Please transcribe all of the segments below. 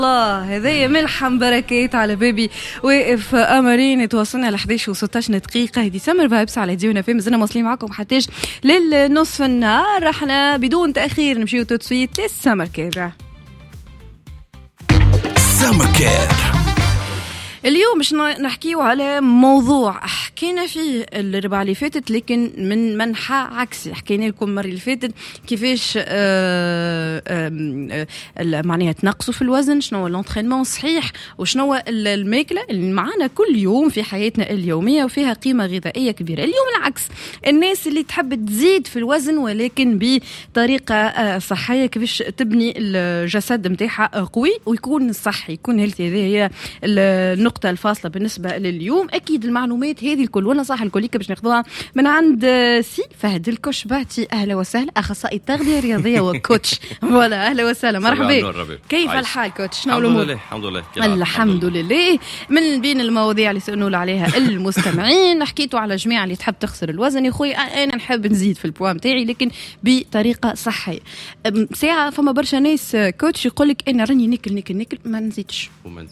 الله هذايا ملحم بركات على بابي واقف أمرين. تواصلنا ل 11:16 دقيقة. هذه سمر فايبس على ديونا في مازلنا مواصلين معكم حتىش للنصف النهار. احنا بدون تأخير نمشيو توتسويت للسمر كير. سمر كير اليوم باش نحكيو على موضوع حكينا فيه الربع اللي فاتت لكن من منحى عكسي. حكينا لكم المره اللي فاتت كيفاش معناها تنقصوا في الوزن، شنو هو الانترينمون صحيح، وشنو هو الماكله اللي معنا كل يوم في حياتنا اليوميه وفيها قيمه غذائيه كبيره. اليوم العكس، الناس اللي تحب تزيد في الوزن ولكن بطريقه صحيه، كيفاش تبني الجسد نتاعها قوي ويكون صحي، يكون هيلثي. هذه هي النقطة الفاصلة بالنسبة لليوم. أكيد المعلومات هذه الكل والنصائح الكل باش ناخذوها من عند سي فهد الكشباتي. أهلا وسهلا، أخصائي تغذية رياضية وكوتش. ولا أهلا وسهلا، مرحبا. كيف الحال كوتش؟ شنو الأمور؟ الحمد لله. الحمد لله. من بين المواضيع اللي سألوا عليها المستمعين حكيتوا على جميع اللي تحب تخسر الوزن. يا خويا أنا نحب نزيد في البوا متاعي لكن بطريقة صحية. ساعة فما برشا ناس كوتش يقولك أنا راني ناكل ما نزيدش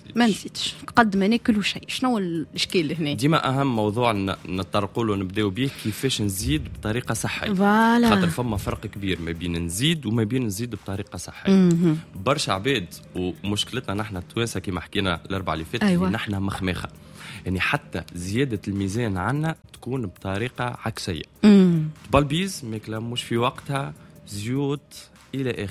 قد ما ناكل شيء. شنو الاشكال هنا؟ ديما اهم موضوع نطرقوا له نبداو به كيفاش نزيد بطريقه صحيه. خاطر فما فرق كبير ما بين نزيد وما بين نزيد بطريقه صحيه. برشا عباد ومشكلتنا نحن التوانسه كما حكينا الاربعه اللي فاتت. أيوة. نحن مخمخه، يعني حتى زياده الميزان عنا تكون بطريقه عكسيه. بالبيز ماكله مش في وقتها، زيوت الى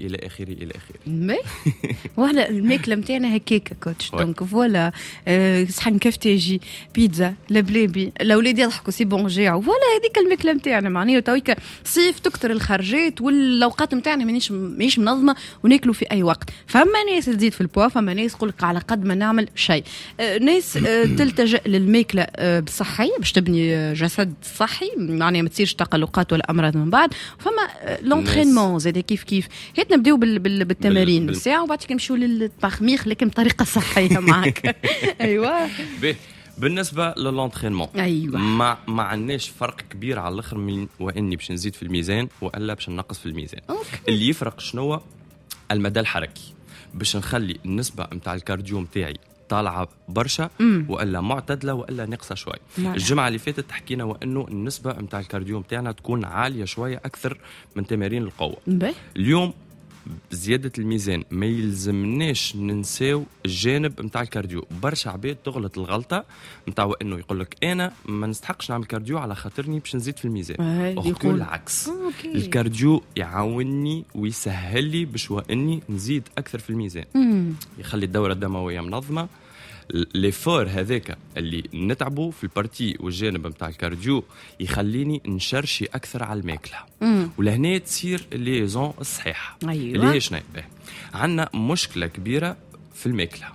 اخره. وهلا الماكله نتاعنا هكاك كوتش. دونك فوالا صحن كفتاجي، بيتزا، لبلابي، الاولاد يضحكوا سي بون جاعوا. فوالا هذيك الماكله نتاعنا معناها تويكا صيف تكثر الخرجات والاوقات نتاعنا مانيش منظمه وناكلوا في اي وقت. فما ناس تزيد في البوا، فما ناس تقولك على قد ما نعمل شيء. ناس تلتجأ للماكله بصحيه باش تبني جسد صحي، معناها ما تصيرش تقلقات ولا امراض من بعد. فما لونترينمون زاد كيف هيت نبداو بالتمارين بالساعه وبعد كده نمشيو للتخميخ لكن بطريقه صحيه معك. ايوه. بالنسبه للانترينمون، ايوه، ما عندناش فرق كبير على الاخر من واني باش نزيد في الميزان والا باش نقص في الميزان. اللي يفرق شنو المدى الحركي، باش نخلي النسبه نتاع الكارديو نتاعي طالعه برشا والا معتدله والا ناقصه شوي. الجمعه اللي فاتت حكينا وانه النسبه نتاع الكارديو نتاعنا تكون عاليه شويه اكثر من تمارين القوه. اليوم زياده الميزان ما يلزمناش ننساو الجانب نتاع الكارديو. برشا عباد تغلط الغلطه نتاع انه يقول لك انا ما نستحقش نعمل كارديو على خاطرني باش نزيد في الميزان. يقول العكس. الكارديو يعاونني ويسهل لي باش واني نزيد اكثر في الميزان. يخلي الدوره الدمويه منظمه. ليفور هذاك اللي نتعبوا في البارتي والجانب نتاع الكارديو يخليني نشرشي اكثر على الماكله. ولهنا تصير الليزون الصحيحه. أيوة. اللي هي شنو؟ عندنا مشكله كبيره في الماكله.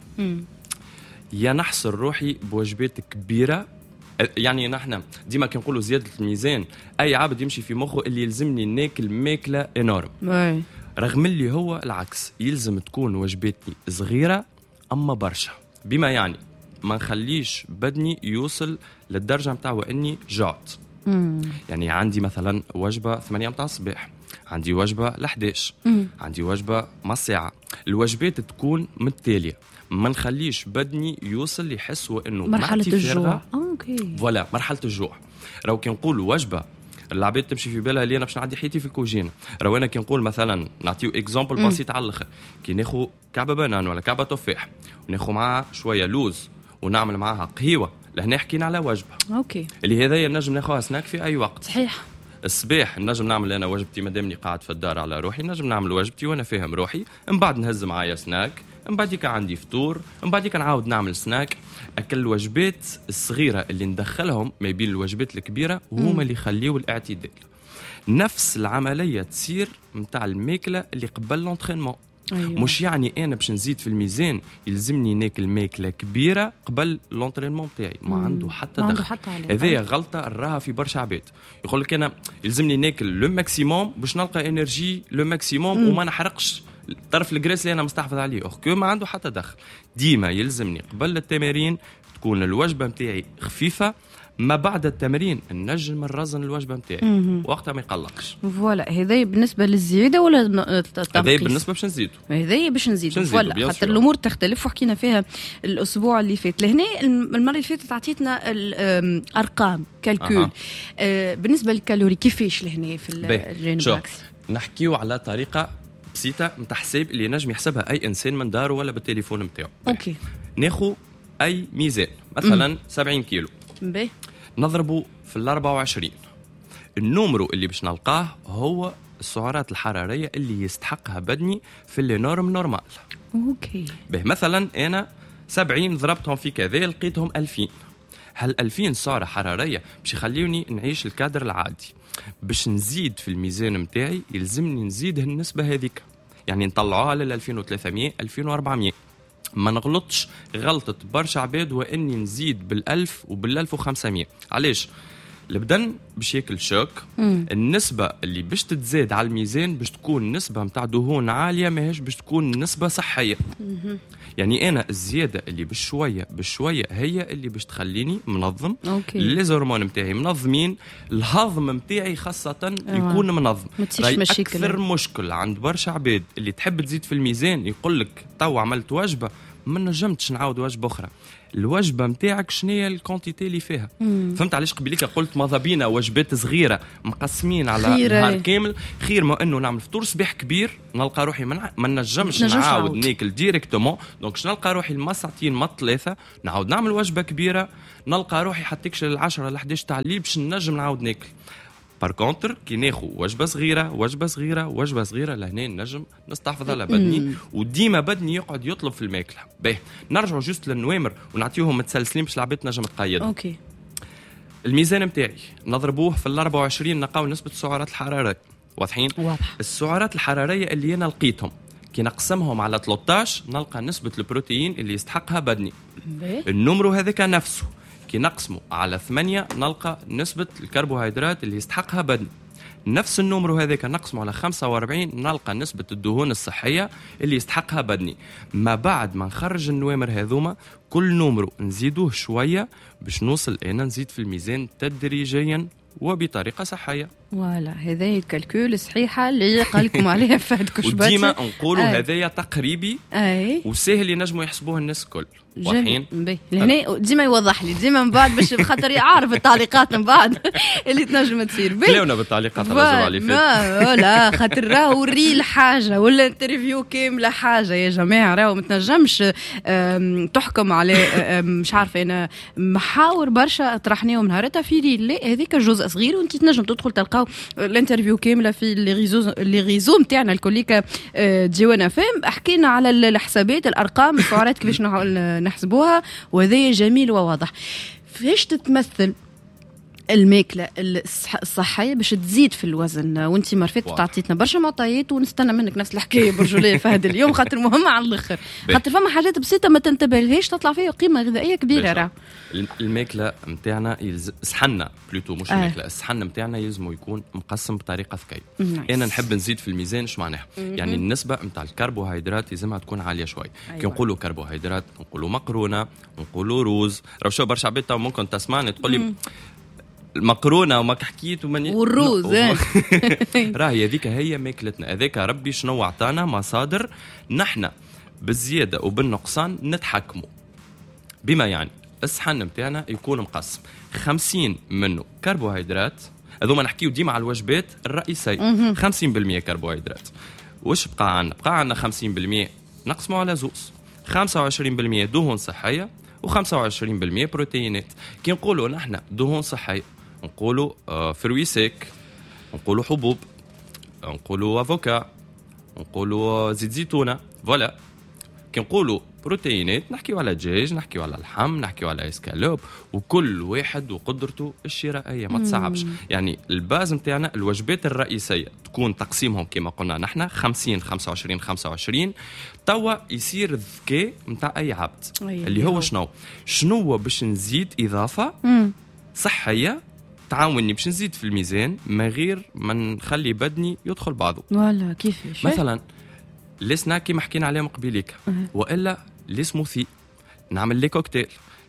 يا نحصر روحي بوجبات كبيره، يعني نحن ديما كنقولوا زياده الميزان اي عبد يمشي في مخه اللي يلزمني ناكل ماكله انورم. رغم اللي هو العكس، يلزم تكون وجباتي صغيره اما برشا، بما يعني ما نخليش بدني يوصل للدرجه نتاع واني جعت. يعني عندي مثلا وجبه 8 متاع الصباح، عندي وجبه ل11، عندي وجبه مع الساعه. الوجبات تكون متتاليه، ما نخليش بدني يوصل يحس وانه مرحله الجوع. فوالا مرحله الجوع. راهو كي نقول وجبه العباد تمشي في بالها اللي انا باش نعدي حياتي في الكوجين. راهو انا كي نقول مثلا نعطيو اكزامبل بسيط على الاخر، كي ناخذ كعبه بنان ولا كعبه تفاح وناخذ معها شويه لوز ونعمل معها قهوه، لهنا حكينا على وجبه. اللي هذايا نجم ناخذها سناك في اي وقت. صحيح. الصباح نجم نعمل انا وجبتي مادامني قاعد في الدار على روحي، نجم نعمل وجبتي وانا فاهم روحي، من بعد نهز معايا سناك، من بعد كان عندي فطور، من بعد كان عاود نعمل سناك. اكل الوجبات الصغيره اللي ندخلهم ما بين الوجبات الكبيره وهما اللي يخليوا الاعتدال. نفس العمليه تصير نتاع الماكله اللي قبل لونترينمون. أيوة. مش يعني انا باش نزيد في الميزان يلزمني ناكل ماكله كبيره قبل لونترينمون تاعي. ما عنده حتى دخل. هذه غلطه راها في برشا عباد. يقول لك انا يلزمني ناكل لو ماكسيموم باش نلقى انرجي لو ماكسيموم وما نحرقش طرف الجريس اللي انا مستحفظ عليه. اوكي ما عنده حتى دخل. ديما يلزمني قبل التمارين تكون الوجبه نتاعي خفيفه ما بعد التمرين نجم نرزن الوجبه نتاعي وقتها ما يقلقش. فوالا هذا بالنسبه للزياده ولا التنقيص؟ هذا بالنسبه باش نزيدو. هذا باش نزيدو فوالا خاطر الامور تختلف وحكينا فيها الاسبوع اللي فات. لهنا المره اللي فاتت عطيتنا الارقام كالكول. بالنسبه للكالوري كيفاش لهنا في الجانب العكسي؟ نحكيو على طريقه بسيطه نتاع حساب اللي نجم يحسبها اي انسان من داره ولا بالتليفون نتاعو. اوكي. ناخذ اي ميزان مثلا 70 كيلو باهي نضربه في 24. النمرو اللي باش نلقاه هو السعرات الحراريه اللي يستحقها بدني في اللي نورمال. اوكي. به مثلا انا 70 ضربتهم في كذا لقيتهم 2000. هل 2000 سعره حراريه باش يخليوني نعيش الكادر العادي؟ باش نزيد في الميزان متاعي يلزمني نزيد النسبه هذيك، يعني نطلعوها لل 2300 2400. ما نغلطش غلطة برشا عباد واني نزيد بال1000 وبال1500. علاش؟ البدن باش ياكل شوك. النسبة اللي باش تتزاد على الميزان باش تكون نسبة متاع دهون عالية، ماهيش باش تكون نسبة صحية. يعني انا الزيادة اللي بشوية هي اللي باش تخليني منظم. لي هرمون متاعي منظمين، الهضم متاعي خاصة يكون منظم. اكثر مشكل عند برشا عباد اللي تحب تزيد في الميزان يقول لك تو عملت وجبة ما نجمتش نعاود وجبة أخرى. الوجبه نتاعك شنية الكونتيتي اللي فيها؟ فهمت علاش قبليك قلت ماذا بينا وجبات صغيره مقسمين على نهار كامل خير ما انه نعمل فطور صباح كبير نلقى روحي ما نجمش نعاود ناكل ديريكتومون. دونك شنو نلقى روحي المساعتين ما الثلاثه نعاود نعمل وجبه كبيره، نلقى روحي حتىكش ل10 ل 11 تاع الليل باش نجم نعاود ناكل. بار كونتر كي ناخذ وجبه صغيره لهنا نجم نستحفظ على بدني وديما بدني يقعد يطلب في الماكله. باهي نرجعوا جوست للنوامر ونعطيوهم متسلسلين باش العباد نجم تقيد. اوكي. الميزان نتاعي نضربوه في 24 نلقاو نسبه السعرات الحراريه واضحين. واضح. السعرات الحراريه اللي انا لقيتهم كي نقسمهم على 13 نلقى نسبه البروتين اللي يستحقها بدني. النمرو هذاك نفسه كي نقسمه على 8 نلقى نسبة الكربوهيدرات اللي يستحقها بدني. نفس النمرو هذاك نقسمه على 45 نلقى نسبة الدهون الصحية اللي يستحقها بدني. ما بعد ما نخرج النوامر هذوما كل نمرو نزيدوه شوية باش نوصل أنا نزيد في الميزان تدريجيا وبطريقة صحية. ولا هذا الكالكول صحيحة اللي قالكم عليها فهد كشباتي. وديما نقولوا هذايا تقريبي وسهل ينجموا يحسبوه الناس الكل. واضحين؟ لهنا ديما يوضح لي ديما من بعد باش خاطر يعرف التعليقات من بعد اللي تنجم تصير. خليونا بالتعليقات الرجل على فات. لا خاطر راهو الريل حاجة ولا انترفيو كاملة حاجة يا جماعة. راهو ما تنجمش تحكم على مش عارفة أنا محاور برشا طرحناهم نهارتها في ريل. لا هذيك جزء صغير وانت تنجم تدخل تلقاو الانترفيو كاملة في اللي غيزو متاعنا الكوليكا ديوانا فهم. حكينا على الحسابات الأرقام السعرات كيفاش نحسبوها وهذا جميل وواضح. فاش تتمثل الماكله الصحيه باش تزيد في الوزن؟ وانت مرفت تعطيتنا برشا معطيات ونستنى منك نفس الحكايه برجوليه فهد اليوم خاطر مهمه على الاخر. خاطر فما حاجات بسيطه ما تنتبه لهاش تطلع فيها قيمه غذائيه كبيره. راه الماكله نتاعنا صحنا بلوتو مش الماكله الصحن نتاعنا يلزم يكون مقسم بطريقه ذكيه. انا نحب نزيد في الميزان ايش معناها؟ يعني النسبه نتاع الكربوهيدرات لازمها تكون عاليه شوي. كي نقولوا كربوهيدرات نقولوا مقرونه نقولوا روز. راه شو برشا عباد ممكن تسمعني تقول لي المقرونه وما حكيت والروز راهي هذيك هي ماكلتنا. هذاك ربي شنو عطانا مصادر نحن بالزياده وبالنقصان نتحكموا بما يعني الصحن نتاعنا يكون مقسم 50 منه كربوهيدرات. هذوما نحكيو ديما على الوجبات الرئيسيه 50% كربوهيدرات. واش بقى عندنا 50% نقسموا على زوز 25% دهون صحيه و25% بروتينات. كي نقولوا نحن دهون صحيه نقولوا فروي سيك، نقولوا حبوب، نقولوا افوكا، نقولوا زيت زيتونه. فوالا كي نقولوا بروتينات نحكيو على دجاج، نحكيو على اللحم، نحكيو على اسكالوب، وكل واحد وقدرته الشرائيه ما تصعبش. يعني الباز نتاعنا الوجبات الرئيسيه تكون تقسيمهم كما قلنا نحن 50 25 25. توا يصير الذكاء نتاع اي عبد اللي هو شنو باش نزيد اضافه صحيه تعاوني باش نزيد في الميزان ما غير ما نخلي بدني يدخل بعضه. ولا كيفاش؟ مثلا لي سناك كيما حكينا عليهم قبيليك، والا لي سموثي، نعمل لي كوكتيل.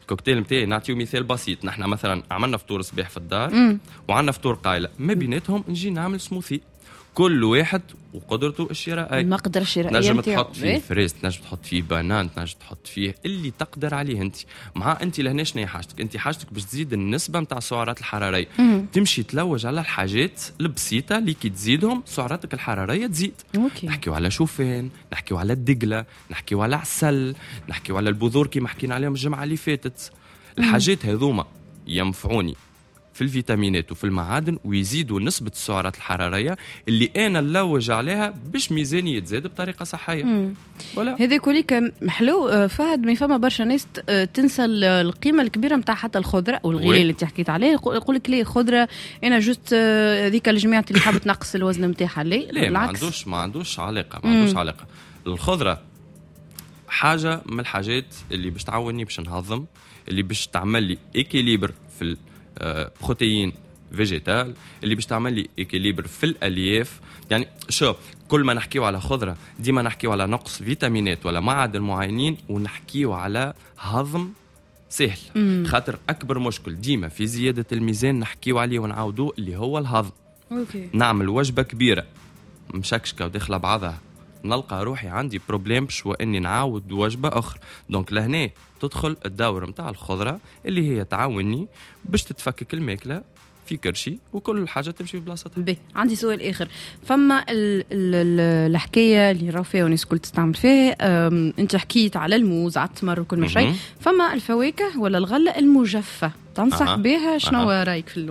الكوكتيل نتاعي نعطيو مثال بسيط. نحن مثلا عملنا فطور صباح في الدار وعندنا فطور قايله، ما بيناتهم نجي نعمل سموثي، كل واحد وقدرته الشرائيه، المقدره الشرائيه نجم تحط فيه فريز، نجم تحط فيه بنان، نجم تحط فيه اللي تقدر عليه انت. مع انت لهنا شنو حاجتك؟ انت حاجتك باش تزيد النسبه نتاع السعرات الحراريه، تمشي تلوج على الحاجات البسيطه اللي كي تزيدهم سعراتك الحراريه تزيد. نحكيو على شوفان، نحكيو على الدقله، نحكيو على عسل، نحكيو على البذور كيما حكينا عليهم الجمعه اللي فاتت. الحاجات هذوما ينفعوني في الفيتامينات وفي المعادن ويزيدوا نسبة السعرات الحرارية اللي أنا نلوج عليها باش ميزاني يتزاد بطريقة صحية. هذا كلك محلو فهد. ما فما برشا ناس تنسى القيمة الكبيرة متاع حتى الخضرة والغلال اللي تحكيت عليه، يقول لك ليه خضرة أنا جست هذيك الجماعة اللي حابة تنقص الوزن متاعها. ليه؟ ما عندوش علاقة. الخضرة حاجة من الحاجات اللي باش تعاوني باش نهضم، اللي باش تعمل لي إكيليبر في بروتين فيجيتال، اللي باش تعمل لي إكيليبر في الألياف. يعني شو كل ما نحكيو على خضرة ديما نحكيو على نقص فيتامينات ولا معادن معينين، ونحكيو على هضم سهل. خاطر أكبر مشكل ديما في زيادة الميزان نحكيو عليه ونعاودوه اللي هو الهضم. نعمل وجبة كبيرة مشكشكة وداخلة بعضها، نلقى روحي عندي بروبليم شو اني نعاود وجبه اخرى. دونك لهنا تدخل الدور متاع الخضره اللي هي تعاوني باش تتفكك الماكله في كرشي وكل حاجه تمشي في بلاصتها. عندي سؤال اخر. فما الحكايه اللي راهو فيها وناس كل تستعمل فيه، انت حكيت على الموز على التمر وكل ما شيء، فما الفواكه ولا الغله المجفه تنصح بها، شنو رايك في